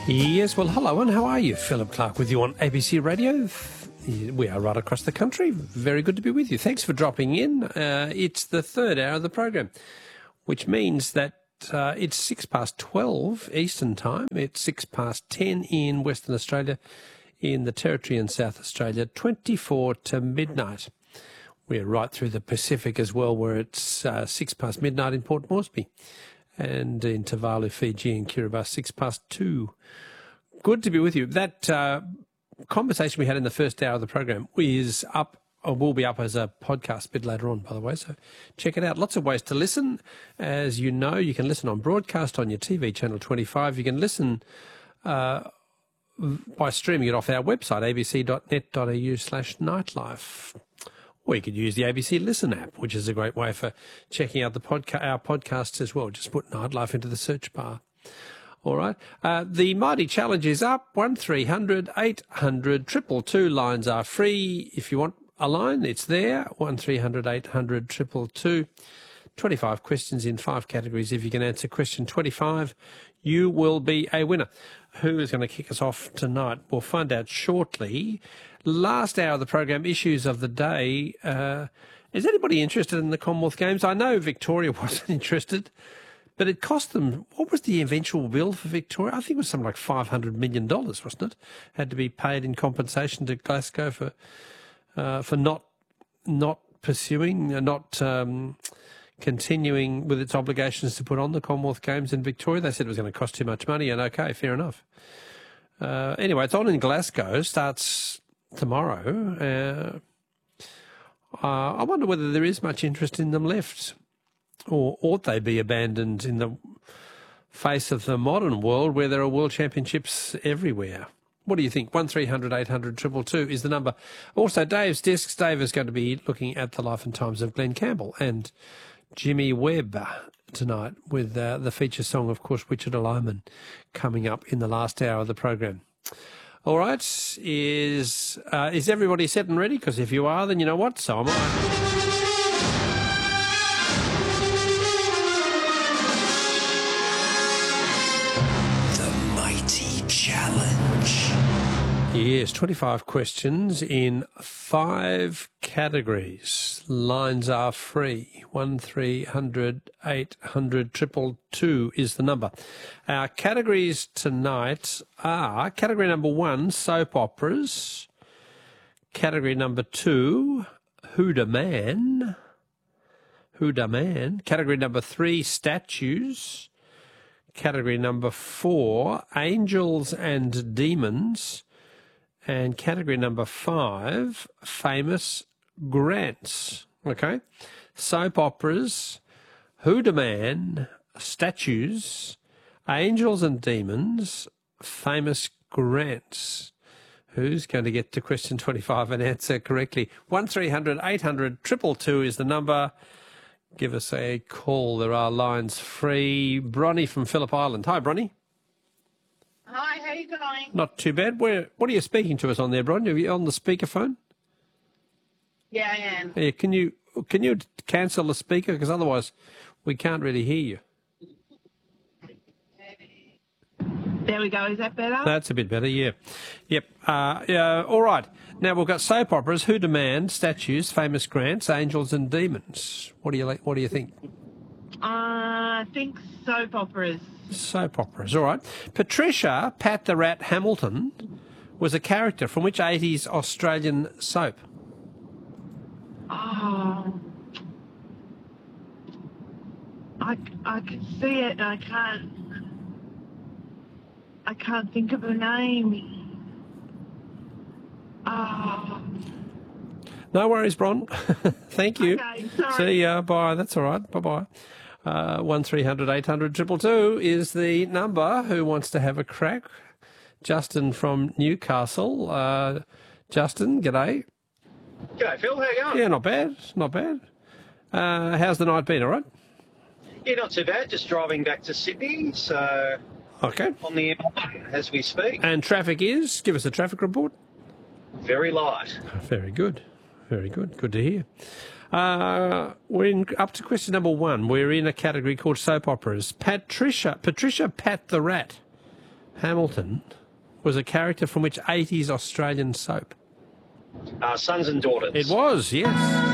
Yes, well, hello and how are you? Philip Clark with you on ABC Radio. We are right across the country. Very good to be with you. Thanks for dropping in. It's the third hour of the program, which means that it's 12:06 Eastern Time. It's 10:06 in Western Australia, in the Territory in South Australia, 24 to midnight. We're right through the Pacific as well, where it's 6 past midnight in Port Moresby, and in Tuvalu, Fiji and Kiribati, 2:06. Good to be with you. That conversation we had in the first hour of the program is up, or will be up as a podcast a bit later on, by the way, so check it out. Lots of ways to listen. As you know, you can listen on broadcast on your TV, Channel 25. You can listen by streaming it off our website, abc.net.au/nightlife. Or you could use the ABC Listen app, which is a great way for checking out our podcasts as well. Just put Nightlife into the search bar. All right. The Mighty Challenge is up. 1300 800 222. Lines are free. If you want a line, it's there. 1300 800 222. 25 questions in 5 categories. If you can answer question 25, you will be a winner. Who is going to kick us off tonight? We'll find out shortly. Last hour of the program, issues of the day. Is anybody interested in the Commonwealth Games? I know Victoria wasn't interested, but it cost them, what was the eventual bill for Victoria? I think it was something like $500 million, wasn't it? Had to be paid in compensation to Glasgow for not pursuing, continuing with its obligations to put on the Commonwealth Games in Victoria. They said it was going to cost too much money, and okay, fair enough. Anyway, it's on in Glasgow, starts tomorrow. I wonder whether there is much interest in them left, or ought they be abandoned in the face of the modern world where there are world championships everywhere? What do you think? 1300 800 222 is the number. Also, Dave's Discs. Dave is going to be looking at the life and times of Glenn Campbell and Jimmy Webb tonight, with the feature song, of course, Wichita Lyman, coming up in the last hour of the program. All right, is everybody set and ready? Because if you are, then you know what, so am I. Yes, 25 questions in 5 categories. Lines are free. 1300 800 222 is the number. Our categories tonight are category number 1, soap operas. Category number 2, Who Da Man? Who Da Man? Category number 3, statues. Category number 4, angels and demons. And category number 5, famous grants. Okay? Soap operas, Who Da Man, statues, angels and demons, famous grants. Who's going to get to question 25 and answer correctly? 1300 800 222 is the number. Give us a call. There are lines free. Bronnie from Phillip Island. Hi, Bronnie. Hi, how you going? Not too bad. What are you speaking to us on there, Bronnie? Are you on the speakerphone? Yeah, I am. Yeah, can you cancel the speaker? Because otherwise we can't really hear you. There we go. Is that better? That's a bit better, yeah. Yep. All right. Now we've got soap operas, Who Da Man, statues, famous grants, angels and demons. What do you think? I think soap operas. Soap operas, all right. Patricia, Pat the Rat Hamilton, was a character from which 80s Australian soap? Oh, I can see it and I can't think of her name. Oh. No worries, Bron. Thank you. Okay, sorry. See ya. Bye. That's all right. Bye-bye. 1300 800 222 is the number. Who wants to have a crack? Justin from Newcastle. Justin, g'day. G'day, Phil. How you going? Yeah, not bad. Not bad. How's the night been, all right? Yeah, not too bad. Just driving back to Sydney, so Okay. on the M1 as we speak. And traffic is? Give us a traffic report. Very light. Very good. Very good. Good to hear. We're up to question number 1. We're in a category called soap operas. Patricia Pat the Rat Hamilton was a character from which 80s Australian soap? Sons and Daughters. It was, yes.